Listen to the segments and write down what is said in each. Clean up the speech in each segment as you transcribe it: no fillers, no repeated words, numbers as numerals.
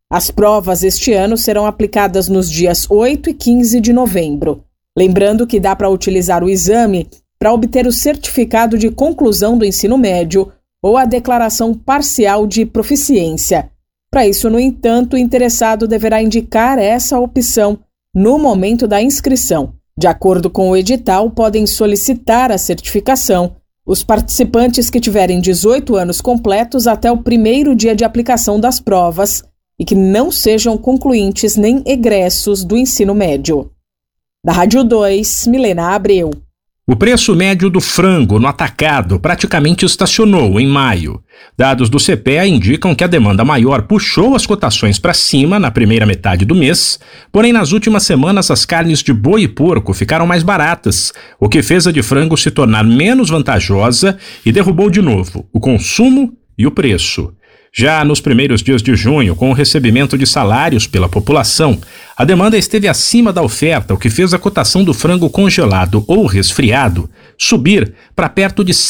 As provas este ano serão aplicadas nos dias 8 e 15 de novembro. Lembrando que dá para utilizar o exame para obter o certificado de conclusão do ensino médio ou a declaração parcial de proficiência. Para isso, no entanto, o interessado deverá indicar essa opção no momento da inscrição. De acordo com o edital, podem solicitar a certificação os participantes que tiverem 18 anos completos até o primeiro dia de aplicação das provas e que não sejam concluintes nem egressos do ensino médio. Da Rádio 2, Milena Abreu. O preço médio do frango no atacado praticamente estacionou em maio. Dados do CPEA indicam que a demanda maior puxou as cotações para cima na primeira metade do mês, porém nas últimas semanas as carnes de boi e porco ficaram mais baratas, o que fez a de frango se tornar menos vantajosa e derrubou de novo o consumo e o preço. Já nos primeiros dias de junho, com o recebimento de salários pela população, a demanda esteve acima da oferta, o que fez a cotação do frango congelado ou resfriado subir para perto de R$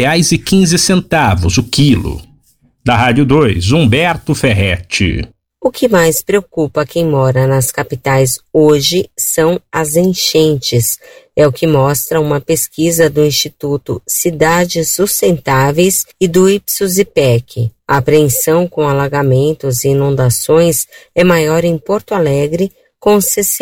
7,15 o quilo. Da Rádio 2, Humberto Ferretti. O que mais preocupa quem mora nas capitais hoje são as enchentes. É o que mostra uma pesquisa do Instituto Cidades Sustentáveis e do Ipsos-IPEC. A apreensão com alagamentos e inundações é maior em Porto Alegre, com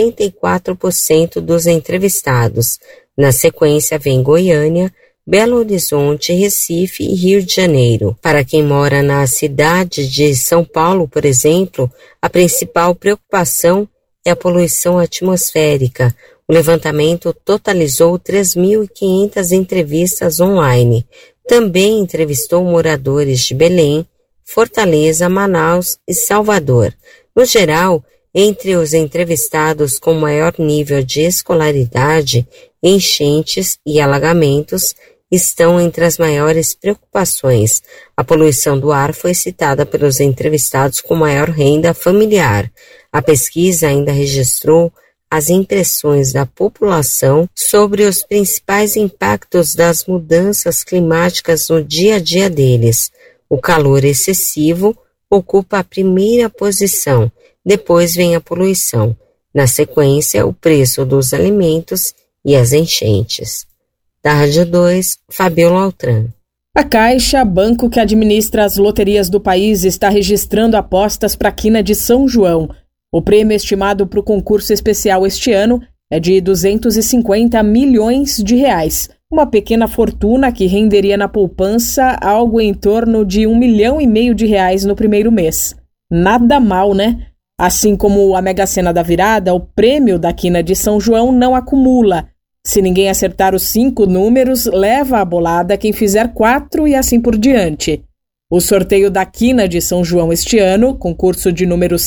64% dos entrevistados. Na sequência vem Goiânia, Belo Horizonte, Recife e Rio de Janeiro. Para quem mora na cidade de São Paulo, por exemplo, a principal preocupação é a poluição atmosférica. O levantamento totalizou 3.500 entrevistas online. Também entrevistou moradores de Belém, Fortaleza, Manaus e Salvador. No geral, entre os entrevistados com maior nível de escolaridade, enchentes e alagamentos estão entre as maiores preocupações. A poluição do ar foi citada pelos entrevistados com maior renda familiar. A pesquisa ainda registrou as impressões da população sobre os principais impactos das mudanças climáticas no dia a dia deles. O calor excessivo ocupa a primeira posição, depois vem a poluição. Na sequência, o preço dos alimentos e as enchentes. Da Rádio 2, Fabiola Altran. A Caixa, banco que administra as loterias do país, está registrando apostas para a Quina de São João. O prêmio estimado para o concurso especial este ano é de R$ 250 milhões, uma pequena fortuna que renderia na poupança algo em torno de R$ 1,5 milhão no primeiro mês. Nada mal, né? Assim como a Mega Sena da Virada, o prêmio da Quina de São João não acumula. Se ninguém acertar os 5 números, leva a bolada quem fizer 4 e assim por diante. O sorteio da Quina de São João este ano, concurso de número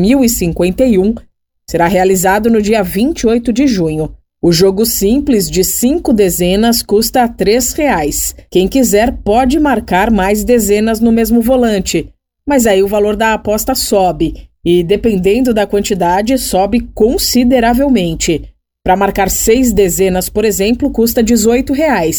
7051, será realizado no dia 28 de junho. O jogo simples de 5 dezenas custa R$ 3. Quem quiser pode marcar mais dezenas no mesmo volante, mas aí o valor da aposta sobe e, dependendo da quantidade, sobe consideravelmente. Para marcar 6 dezenas, por exemplo, custa R$ 18.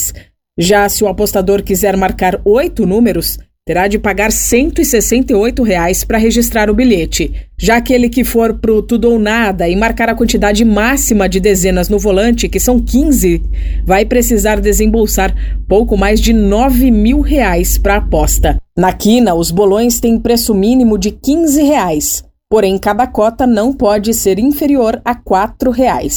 Já se o apostador quiser marcar 8 números, terá de pagar R$ 168 para registrar o bilhete. Já aquele que for pro tudo ou nada e marcar a quantidade máxima de dezenas no volante, que são 15, vai precisar desembolsar pouco mais de R$ 9 mil para a aposta. Na Quina, os bolões têm preço mínimo de R$ 15, porém cada cota não pode ser inferior a R$ 4.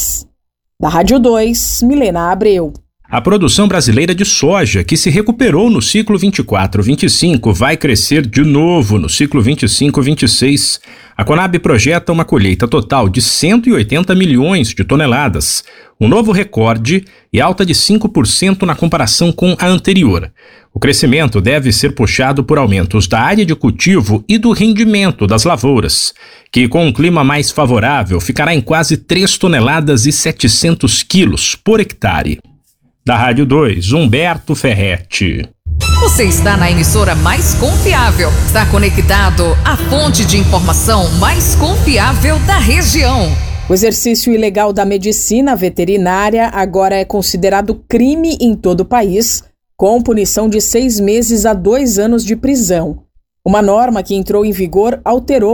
Da Rádio 2, Milena Abreu. A produção brasileira de soja, que se recuperou no ciclo 24-25, vai crescer de novo no ciclo 25-26. A Conab projeta uma colheita total de 180 milhões de toneladas, um novo recorde e alta de 5% na comparação com a anterior. O crescimento deve ser puxado por aumentos da área de cultivo e do rendimento das lavouras, que com um clima mais favorável ficará em quase 3 toneladas e 700 quilos por hectare. Da Rádio 2, Humberto Ferretti. Você está na emissora mais confiável. Está conectado à fonte de informação mais confiável da região. O exercício ilegal da medicina veterinária agora é considerado crime em todo o país, com punição de 6 meses a 2 anos de prisão. Uma norma que entrou em vigor alterou